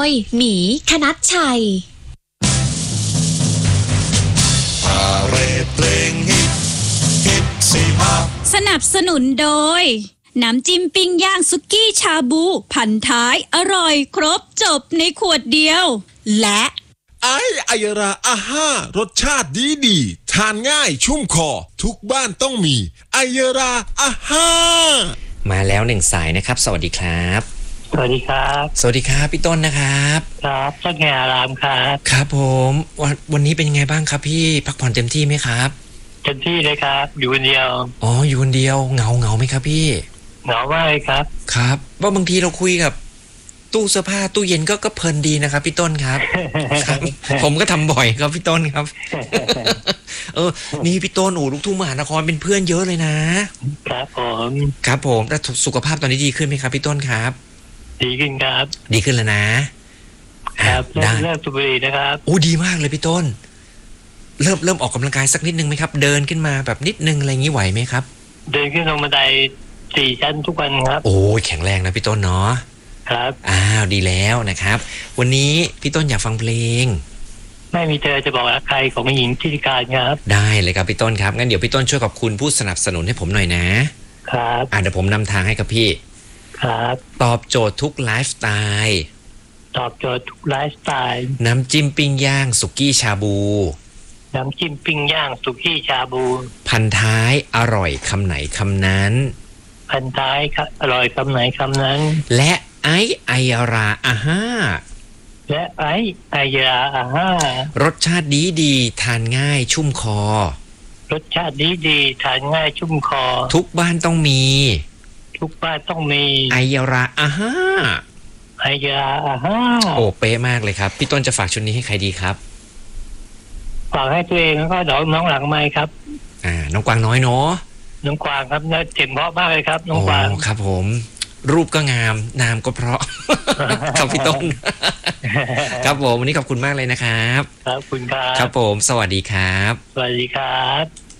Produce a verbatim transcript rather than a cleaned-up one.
ยหมีคณัชชัยพาเรดเพลงฮิตฮิตสี่ภาคสนับสนุนโดยน้ำจิ้มปิ้งย่างสุกี้ชาบูพันท้ายอร่อยครบจบในขวดเดียวและไอไอยราอาห้ารสชาติดีดีทานง่ายชุ่มคอทุกบ้านต้องมีไอยราอาห้ามาแล้วหนึ่งสายนะครับสวัสดีครับสวัสดีครับสวัสดีครับพี่ต้นนะครับครับต้นแง่อารามครับครับผมวันวันนี้เป็นยังไงบ้างครับพี่พักผ่อนเต็มที่ไหมครับเต็มที่เลยครับอยู่คนเดียวอ๋ออยู่คนเดียวเหงาเหงาไหมครับพี่เหงามากเลยครับครับว่าบางทีเราคุยกับตู้เสื้อผ้าตู้เย็นก็ก็เพลินดีนะครับพี่ต้นครับ ครับผมก็ทำบ่อยครับพี่ต้นครับ เออนี่พี่ต้นโอ้ลูกทุ่งมหานครเป็นเพื่อนเยอะเลยนะครับผมครับผมแต่สุขภาพตอนนี้ดีขึ้นไหมครับพี่ต้นครับดีขึ้นครับดีขึ้นแล้วนะครับเริ่มเริ่มสูบบุหรี่นะครับโอ้ดีมากเลยพี่ต้นเริ่มเริ่มออกกำลังกายสักนิดนึงไหมครับเดินขึ้นมาแบบนิดนึงอะไรอย่างนี้ไหวไหมครับเดินขึ้นลงบันไดสี่ชั้นทุกวันครับโอ้แข็งแรงนะพี่ต้นเนาะครับอ้าวดีแล้วนะครับวันนี้พี่ต้นอยากฟังเพลงไม่มีเธอจะบอกรักใครของหญิงทิติการครับได้เลยครับพี่ต้นครับงั้นเดี๋ยวพี่ต้นช่วยขอบคุณผู้สนับสนุนให้ผมหน่อยนะครับอ่าเดี๋ยวผมนำทางให้กับพี่ครับตอบโจทย์ทุกไลฟ์สไตล์ตอบโจทย์ทุกไลฟ์สไตล์น้ำจิ้มปิ้งย่างสุกี้ชาบูน้ำจิ้มปิ้งย่างสุกี้ชาบูพันท้ายอร่อยคำไหนคำนั้นพันท้ายอร่อยคำไหนคำนั้นและไอไอราอาห้าและไอไอยาอาห้ารสชาติดีดีทานง่ายชุ่มคอรสชาติดีดีทานง่ายชุ่มคอทุกบ้านต้องมีทุกบ้านต้องมีไอยาราอาห้าไอยาอาห้าโอ้เป๊ะมากเลยครับพี่ต้นจะฝากชุดนี้ให้ใครดีครับฝากให้ตัวเองแล้วก็น้องน้องหลังไมค์ครับอ่าน้องกวางน้อยเนาะน้องกวางครับน่าเจ็บเพราะมากเลยครับน้องกวางครับผมรูปก็งามนามก็เพราะ ครับพี่ต้น ครับผมวันนี้ขอบคุณมากเลยนะครับครับคุณครับครับผมสวัสดีครับสวัสดีครับ